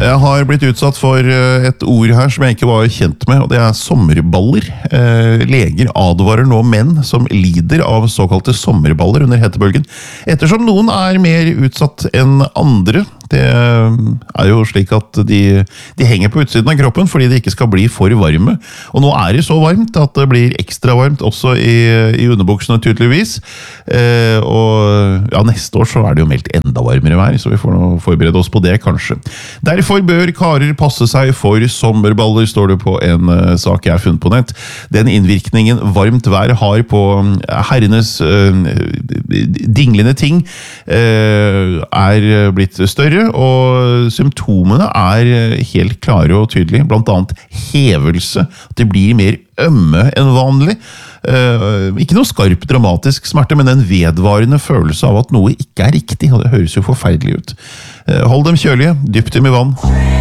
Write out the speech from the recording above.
Jeg har blitt utsatt for et ord her som jeg ikke var kjent med, og det er sommerballer. Leger advarer nå menn som lider av såkalte sommerballer under hetebølgen, ettersom noen er mer utsatt enn andre. Det er jo slik at de henger på utsiden av kroppen fordi de ikke skal bli for varme. Og nå er det så varmt at det blir ekstra varmt også i underbuksene tydeligvis. Og ja, neste år så er det jo meldt enda varmere vær, så vi får nå forberede oss på det kanskje. Derfor bør karer passe seg for sommerballer, står det på en sak jeg har funnet på nett. Den innvirkningen varmt vær har på herrenes dinglende ting er blitt større, og symptomene er helt klare og tydelige, blant annet hevelse, at det blir mer ømme enn vanlig. Ikke noe skarp dramatisk smerte, men en vedvarende følelse av at noe ikke er riktig, og det høres jo forferdelig ut. Hold dem kjølige, dypp dem i vann.